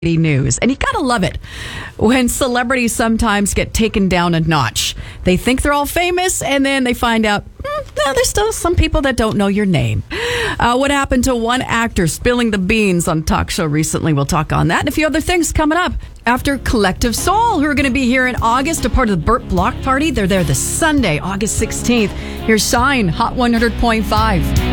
news. And you gotta love it when celebrities sometimes get taken down a notch. They think they're all famous, and then they find out there's still some people that don't know your name. What happened to one actor spilling the beans on a talk show recently? We'll talk on that and a few other things coming up after Collective Soul, who are going to be here in August, a part of the Burt Block Party. They're there this Sunday, August 16th. Here's Shine, Hot 100.5.